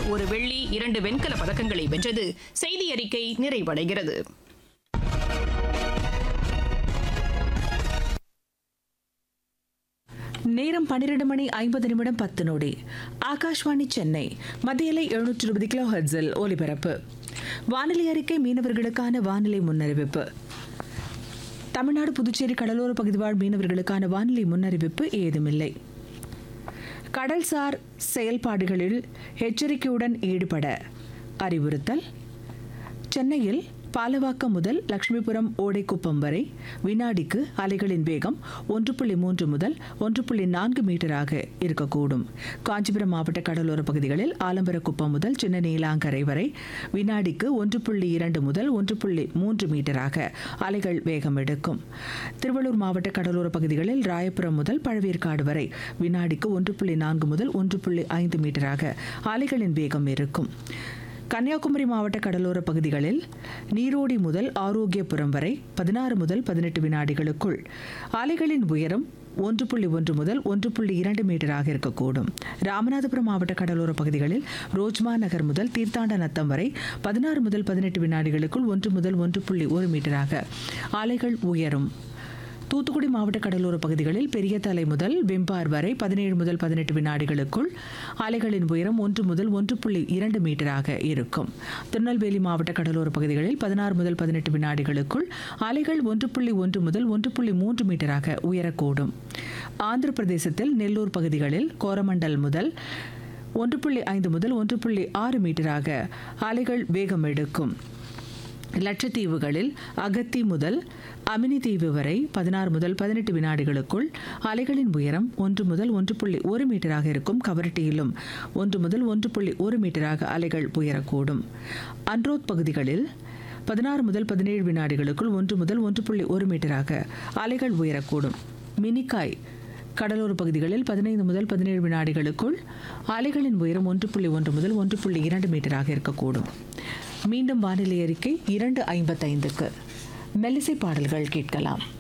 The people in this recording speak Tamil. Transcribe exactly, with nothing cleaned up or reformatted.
ஒரு வெள்ளி இரண்டு வெண்கல பதக்கங்களை வென்றது. செய்தி அறிக்கை நிறைவடைகிறது. நேரம் பன்னிரண்டு மணி ஐம்பது நிமிடம் பத்து நொடி. ஆகாஷ்வாணி சென்னை மத்தியலை எழுநூற்று இருபது கிலோ ஹெர்ட்ஸில் ஒலிபரப்பு. வானிலை அறிக்கை. மீனவர்களுக்கான வானிலை முன்னறிவிப்பு. தமிழ்நாடு புதுச்சேரி கடலோர பகுதி வாழ் மீனவர்களுக்கான வானிலை முன்னறிவிப்பு ஏதுமில்லை. கடல்சார் செயல்பாடுகளில் எச்சரிக்கையுடன் ஈடுபட அறிவுறுத்தல். சென்னையில் பாலவாக்கம் முதல் லட்சுமிபுரம் ஓடைக்குப்பம் வரை வினாடிக்கு அலைகளின் வேகம் ஒன்று புள்ளி மூன்று முதல் ஒன்று புள்ளி நான்கு மீட்டராக இருக்கக்கூடும். காஞ்சிபுரம் மாவட்ட கடலோர பகுதிகளில் ஆலம்பரக்குப்பம் முதல் சின்ன நீலாங்கரை வரை வினாடிக்கு ஒன்று புள்ளி இரண்டு முதல் ஒன்று புள்ளி மூன்று மீட்டராக அலைகள் வேகம் எடுக்கும். திருவள்ளூர் மாவட்ட கடலோர பகுதிகளில் ராயபுரம் முதல் பழவேற்காடு வரை வினாடிக்கு ஒன்று புள்ளி நான்கு முதல் ஒன்று புள்ளி ஐந்து மீட்டராக அலைகளின் வேகம் இருக்கும். கன்னியாகுமரி மாவட்ட கடலோர பகுதிகளில் நீரோடி முதல் ஆரோக்கியபுரம் வரை பதினாறு முதல் பதினெட்டு வினாடிகளுக்குள் அலைகளின் உயரம் ஒன்று புள்ளி ஒன்று முதல் ஒன்று புள்ளி இரண்டு மீட்டராக இருக்கக்கூடும். ராமநாதபுரம் மாவட்ட கடலோர பகுதிகளில் ரோஜ்மா நகர் முதல் தீர்த்தாண்ட நத்தம் வரை பதினாறு முதல் பதினெட்டு வினாடிகளுக்குள் ஒன்று முதல் ஒன்று புள்ளி ஒரு மீட்டராக அலைகள் உயரும். தூத்துக்குடி மாவட்ட கடலோர பகுதிகளில் பெரிய தலை முதல் வெம்பார் வரை பதினேழு முதல் பதினெட்டு வினாடிகளுக்குள் அலைகளின் உயரம் ஒன்று முதல் ஒன்று புள்ளி இரண்டு மீட்டராக இருக்கும். திருநெல்வேலி மாவட்ட கடலோர பகுதிகளில் பதினாறு முதல் பதினெட்டு வினாடிகளுக்குள் அலைகள் ஒன்று புள்ளி ஒன்று முதல் ஒன்று புள்ளி மூன்று மீட்டராக உயரக்கூடும். ஆந்திர பிரதேசத்தில் நெல்லூர் பகுதிகளில் கோரமண்டல் முதல் ஒன்று புள்ளி ஐந்து முதல் ஒன்று புள்ளி ஆறு மீட்டராக அலைகள் வேகம் எடுக்கும். லட்சத்தீவுகளில் அகத்தி முதல் அமினி தீவு வரை பதினாறு முதல் பதினெட்டு வினாடிகளுக்குள் அலைகளின் உயரம் ஒன்று முதல் ஒன்று புள்ளி ஒரு மீட்டராக இருக்கும். கவரட்டியிலும் ஒன்று முதல் ஒன்று புள்ளி ஒரு மீட்டராக அலைகள் உயரக்கூடும். அன்ரோத் பகுதிகளில் பதினாறு முதல் பதினேழு வினாடிகளுக்குள் ஒன்று முதல் ஒன்று புள்ளி ஒரு மீட்டராக அலைகள் உயரக்கூடும். மினிக்காய் கடலோர பகுதிகளில் பதினைந்து முதல் பதினேழு வினாடிகளுக்குள் அலைகளின் உயரம் ஒன்று புள்ளி ஒன்று முதல் ஒன்று புள்ளி இரண்டு மீட்டராக இருக்கக்கூடும். மீண்டும் வானிலை அறிக்கை இரண்டு ஐம்பத்தைந்துக்கு மெல்லிசை பாடல்கள் கேட்கலாம்.